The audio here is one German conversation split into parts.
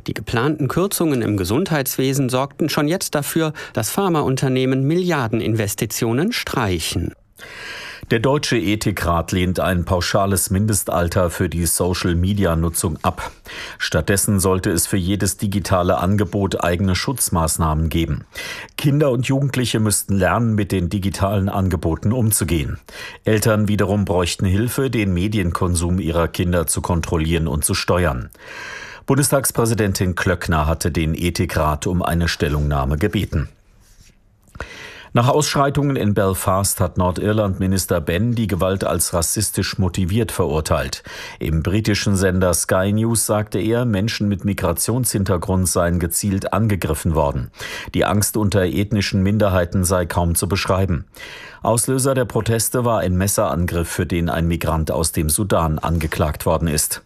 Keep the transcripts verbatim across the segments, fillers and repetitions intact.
Die geplanten Kürzungen im Gesundheitswesen sorgten schon jetzt dafür, dass Pharmaunternehmen Milliardeninvestitionen streichen. Der Deutsche Ethikrat lehnt ein pauschales Mindestalter für die Social-Media-Nutzung ab. Stattdessen sollte es für jedes digitale Angebot eigene Schutzmaßnahmen geben. Kinder und Jugendliche müssten lernen, mit den digitalen Angeboten umzugehen. Eltern wiederum bräuchten Hilfe, den Medienkonsum ihrer Kinder zu kontrollieren und zu steuern. Bundestagspräsidentin Klöckner hatte den Ethikrat um eine Stellungnahme gebeten. Nach Ausschreitungen in Belfast hat Nordirland-Minister Benn die Gewalt als rassistisch motiviert verurteilt. Im britischen Sender Sky News sagte er, Menschen mit Migrationshintergrund seien gezielt angegriffen worden. Die Angst unter ethnischen Minderheiten sei kaum zu beschreiben. Auslöser der Proteste war ein Messerangriff, für den ein Migrant aus dem Sudan angeklagt worden ist.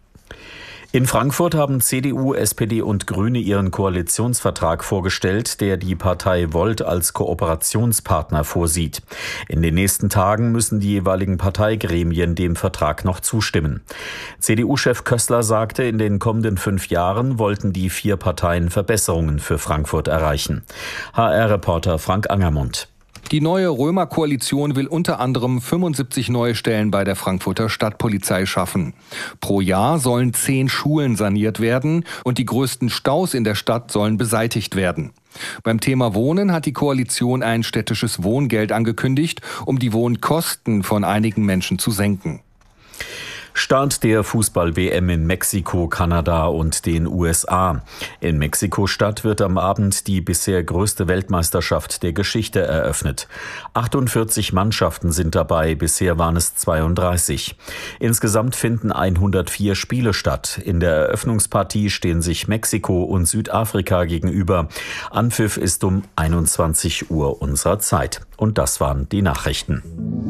In Frankfurt haben C D U, S P D und Grüne ihren Koalitionsvertrag vorgestellt, der die Partei Volt als Kooperationspartner vorsieht. In den nächsten Tagen müssen die jeweiligen Parteigremien dem Vertrag noch zustimmen. C D U-Chef Kössler sagte, in den kommenden fünf Jahren wollten die vier Parteien Verbesserungen für Frankfurt erreichen. H R-Reporter Frank Angermund. Die neue Römer-Koalition will unter anderem fünfundsiebzig neue Stellen bei der Frankfurter Stadtpolizei schaffen. Pro Jahr sollen zehn Schulen saniert werden und die größten Staus in der Stadt sollen beseitigt werden. Beim Thema Wohnen hat die Koalition ein städtisches Wohngeld angekündigt, um die Wohnkosten von einigen Menschen zu senken. Start der Fußball-W M in Mexiko, Kanada und den U S A. In Mexiko-Stadt wird am Abend die bisher größte Weltmeisterschaft der Geschichte eröffnet. achtundvierzig Mannschaften sind dabei, bisher waren es zweiunddreißig. Insgesamt finden hundertvier Spiele statt. In der Eröffnungspartie stehen sich Mexiko und Südafrika gegenüber. Anpfiff ist um einundzwanzig Uhr unserer Zeit. Und das waren die Nachrichten.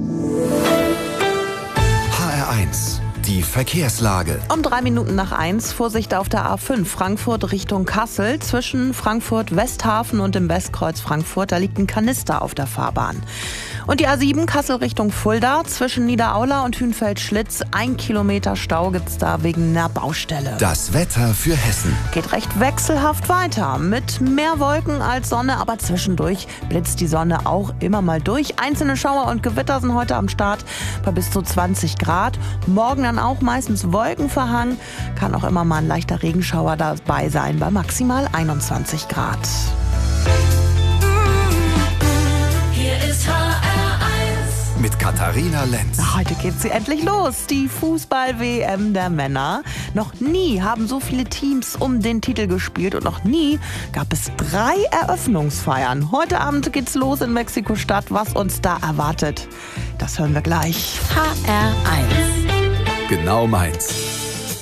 H R eins. Die Verkehrslage. Um drei Minuten nach eins, Vorsicht auf der A fünf, Frankfurt Richtung Kassel. Zwischen Frankfurt Westhafen und dem Westkreuz Frankfurt, da liegt ein Kanister auf der Fahrbahn. Und die A sieben, Kassel Richtung Fulda, zwischen Niederaula und Hünfeld-Schlitz. Ein Kilometer Stau gibt's da wegen einer Baustelle. Das Wetter für Hessen. Geht recht wechselhaft weiter, mit mehr Wolken als Sonne, aber zwischendurch blitzt die Sonne auch immer mal durch. Einzelne Schauer und Gewitter sind heute am Start bei bis zu zwanzig Grad. Morgen dann auch meistens wolkenverhangen, kann auch immer mal ein leichter Regenschauer dabei sein bei maximal einundzwanzig Grad. Hier ist H R eins mit Katharina Lenz. Heute geht sie endlich los, die Fußball-W M der Männer. Noch nie haben so viele Teams um den Titel gespielt und noch nie gab es drei Eröffnungsfeiern. Heute Abend geht's los in Mexiko-Stadt. Was uns da erwartet, das hören wir gleich. H R eins. Genau meins.